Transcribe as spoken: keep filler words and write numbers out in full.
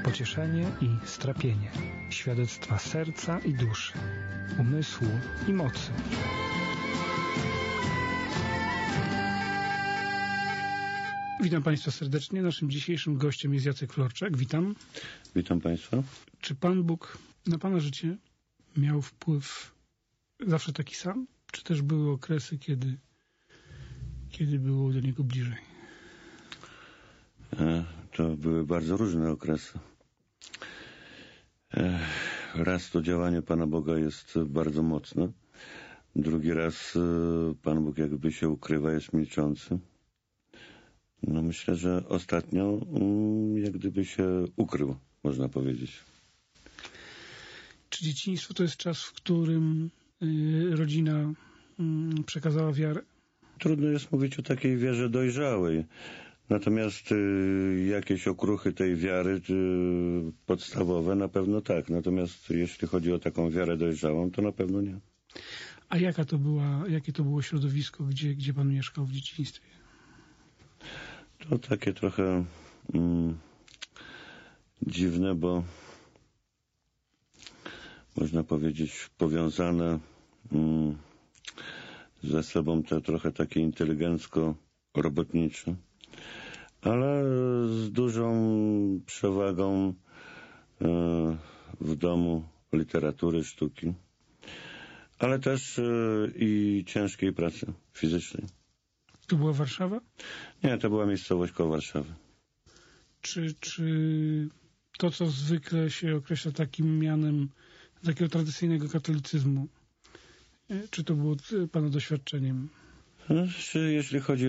pocieszenie i strapienie, świadectwa serca i duszy, umysłu i mocy. Witam Państwa serdecznie. Naszym dzisiejszym gościem jest Jacek Florczak. Witam. Witam Państwa. Czy Pan Bóg na Pana życie miał wpływ zawsze taki sam? Czy też były okresy, kiedy, kiedy było do Niego bliżej? E, to były bardzo różne okresy. E, raz to działanie Pana Boga jest bardzo mocne. Drugi raz e, Pan Bóg jakby się ukrywa, jest milczący. No myślę, że ostatnio um, jak gdyby się ukrył, można powiedzieć. Czy dzieciństwo to jest czas, w którym y, rodzina y, przekazała wiarę? Trudno jest mówić o takiej wierze dojrzałej. Natomiast y, jakieś okruchy tej wiary y, podstawowe na pewno tak. Natomiast jeśli chodzi o taką wiarę dojrzałą, to na pewno nie. A jaka to była, jakie to było środowisko, gdzie, gdzie Pan mieszkał w dzieciństwie? To takie trochę mm, dziwne, bo można powiedzieć powiązane mm, ze sobą te trochę takie inteligencko-robotnicze, ale z dużą przewagą e, w domu literatury, sztuki, ale też e, i ciężkiej pracy fizycznej. To była Warszawa? Nie, to była miejscowość koło Warszawy. Czy, czy to, co zwykle się określa takim mianem takiego tradycyjnego katolicyzmu, czy to było Pana doświadczeniem? No, jeśli chodzi